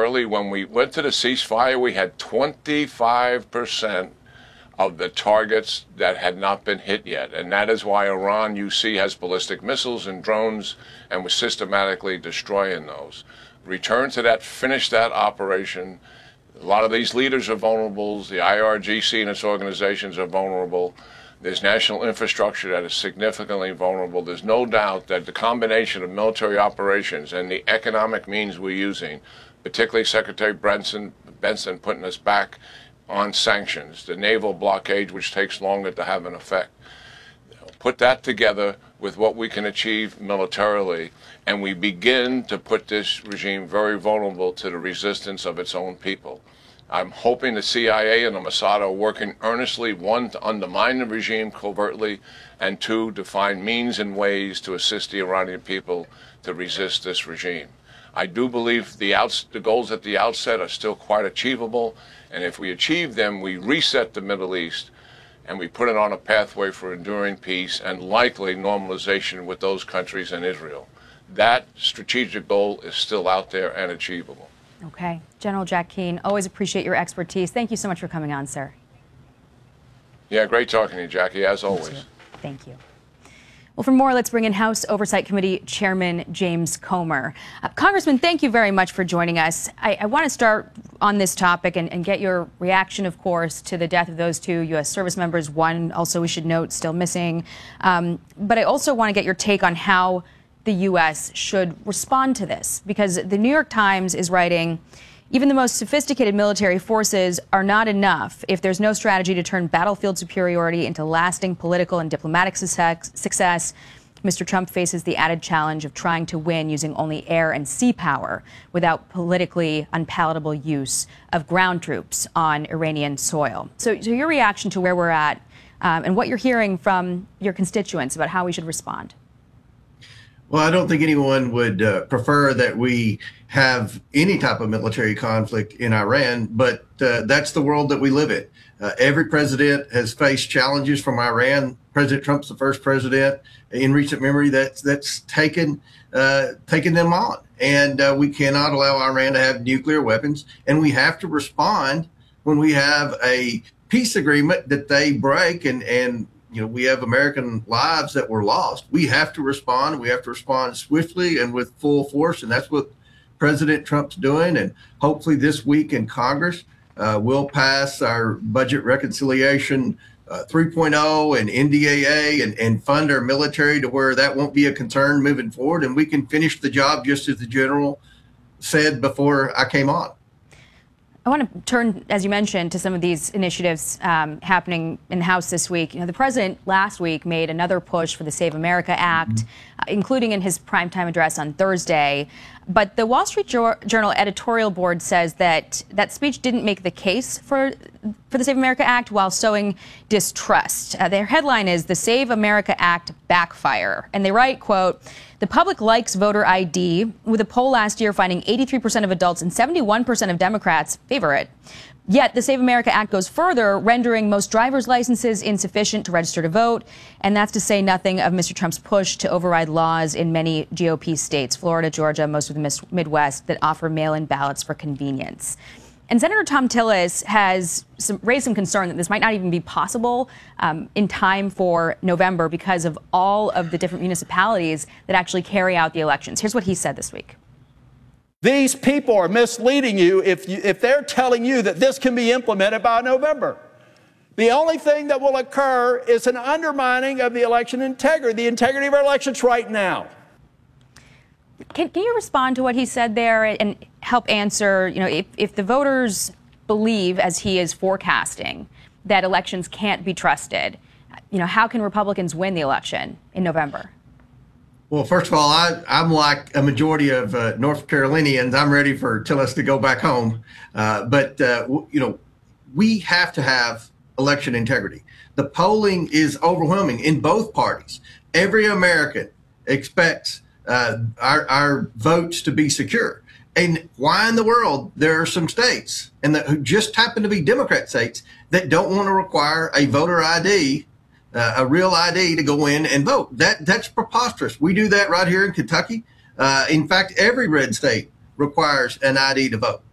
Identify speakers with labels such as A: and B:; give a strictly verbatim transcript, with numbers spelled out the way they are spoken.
A: early when we went to the ceasefire, we had twenty-five percent of the targets that had not been hit yet. And that is why Iran, you see, has ballistic missiles and drones, and was systematically destroying those. Return to that, finish that operation. A lot of these leaders are vulnerable. The I R G C and its organizations are vulnerable. There's national infrastructure that is significantly vulnerable. There's no doubt that the combination of military operations and the economic means we're using, particularly Secretary Benson, Benson putting us back on sanctions, the naval blockade, which takes longer to have an effect. Put that together with what we can achieve militarily, and we begin to put this regime very vulnerable to the resistance of its own people. I'm hoping the C I A and the Mossad are working earnestly, one, to undermine the regime covertly, and two, to find means and ways to assist the Iranian people to resist this regime. I do believe the, outs the goals at the outset are still quite achievable, and if we achieve them, we reset the Middle East, and we put it on a pathway for enduring peace and likely normalization with those countries and Israel. That strategic goal is still out there and achievable.
B: Okay. General Jack Keane, always appreciate your expertise. Thank you so much for coming on, sir.
A: Yeah, great talking to you, Jackie, as always.
B: Thank you. Well, for more, let's bring in House Oversight Committee Chairman James Comer. Uh, Congressman, thank you very much for joining us. I, I want to start on this topic and, and get your reaction, of course, to the death of those two U S service members. One, also, we should note, still missing. Um, but I also want to get your take on how the U S should respond to this, because the New York Times is writing, even the most sophisticated military forces are not enough if there's no strategy to turn battlefield superiority into lasting political and diplomatic success. Mister Trump faces the added challenge of trying to win using only air and sea power without politically unpalatable use of ground troops on Iranian soil. So, so your reaction to where we're at um, and what you're hearing from your constituents about how we should respond.
C: Well, I don't think anyone would uh, prefer that we have any type of military conflict in Iran, but uh, that's the world that we live in. Uh, every president has faced challenges from Iran. President Trump's the first president in recent memory that's that's taken uh, taken them on, and uh, we cannot allow Iran to have nuclear weapons. And we have to respond when we have a peace agreement that they break, and and you know, we have American lives that were lost. We have to respond. We have to respond swiftly and with full force. And that's what President Trump's doing. And hopefully this week in Congress, uh, we'll pass our budget reconciliation uh, three point oh and N D A A and, and fund our military to where that won't be a concern moving forward. And we can finish the job just as the general said before I came on.
B: I want to turn, as you mentioned, to some of these initiatives um, happening in the House this week. You know, the president last week made another push for the Save America Act, mm-hmm. uh, including in his primetime address on Thursday. But the Wall Street Journal editorial board says that that speech didn't make the case for for the Save America Act while sowing distrust. Uh, their headline is "The Save America Act Backfire," and they write, quote, "The public likes voter I D, with a poll last year finding eighty-three percent of adults and seventy-one percent of Democrats favor it. Yet the Save America Act goes further, rendering most driver's licenses insufficient to register to vote. And that's to say nothing of Mister Trump's push to override laws in many G O P states, Florida, Georgia, most of the Midwest, that offer mail-in ballots for convenience." And Senator Thom Tillis has some, raised some concern that this might not even be possible um, in time for November because of all of the different municipalities that actually carry out the elections. Here's what he said this week.
D: These people are misleading you if, you if they're telling you that this can be implemented by November. The only thing that will occur is an undermining of the election integrity, the integrity of our elections right now.
B: Can, can you respond to what he said there and help answer, you know, if, if the voters believe, as he is forecasting, that elections can't be trusted, you know, how can Republicans win the election in November?
C: Well, first of all, I, I'm like a majority of uh, North Carolinians. I'm ready for Tillis to go back home. Uh, but, uh, w- you know, we have to have election integrity. The polling is overwhelming in both parties. Every American expects uh, our, our votes to be secure. And why in the world there are some states, and that who just happen to be Democrat states, that don't want to require a voter I D, uh, a real I D to go in and vote? That that's preposterous. We do that right here in Kentucky. Uh, in fact, every red state requires an I D to vote.